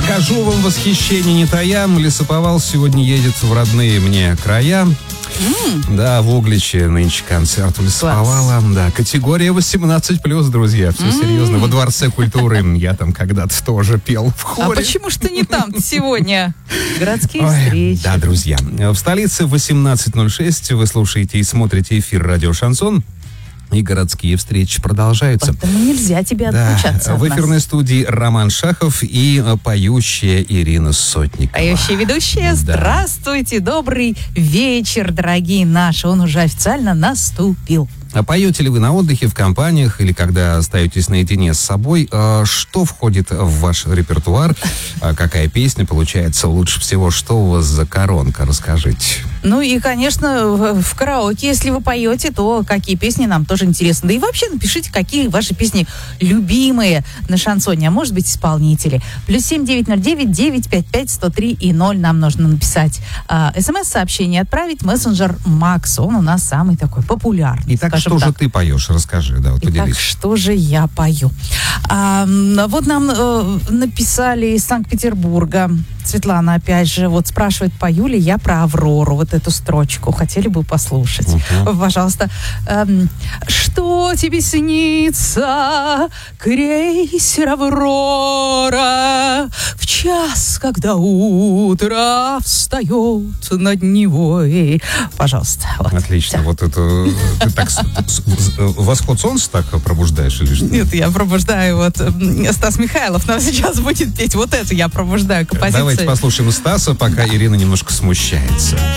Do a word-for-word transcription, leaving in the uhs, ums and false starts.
Скажу вам восхищение не таям. Лесоповал сегодня едет в родные мне края. Mm. Да, в Угличе нынче концерт у Лесоповала. Да, категория восемнадцать плюс, друзья. Все mm. серьезно. Во Дворце культуры я там когда-то тоже пел в хоре. А почему ж ты не там сегодня? Городские Ой, встречи. Да, друзья. В столице восемнадцать ноль шесть. Вы слушаете и смотрите эфир «Радио Шансон». И городские встречи продолжаются. Поэтому нельзя тебе да. отлучаться от В эфирной нас. студии Роман Шахов и поющая Ирина Сотникова. Поющая ведущая. Да. Здравствуйте, добрый вечер, дорогие наши. Он уже официально наступил. А поете ли вы на отдыхе, в компаниях или когда остаетесь наедине с собой? Что входит в ваш репертуар? Какая песня получается лучше всего? Что у вас за коронка? Расскажите. Ну и, конечно, в караоке, если вы поете, то какие песни нам тоже интересны. Да и вообще напишите, какие ваши песни любимые на шансоне, а может быть, исполнители. Плюс семь девять ноль девять девять пять пять сто три и ноль нам нужно написать. А, СМС-сообщение отправить, мессенджер Макс. Он у нас самый такой популярный. Итак, что так. же ты поешь? Расскажи, да, вот Итак, поделись. что же я пою? А, вот нам э, написали из Санкт-Петербурга. Светлана, опять же, вот спрашивает, пою ли я про Аврору, вот эту строчку. Хотели бы послушать? Uh-huh. Пожалуйста. Эм, что тебе снится, крейсер Аврора, в час, когда утро встает над Невой? Пожалуйста. Вот. Отлично. Да. Вот это... Ты так восход солнца так пробуждаешь или что? Нет, я пробуждаю вот Стас Михайлов нам сейчас будет петь вот это, я пробуждаю композицию. Давайте послушаем Стаса, пока Ирина немножко смущается.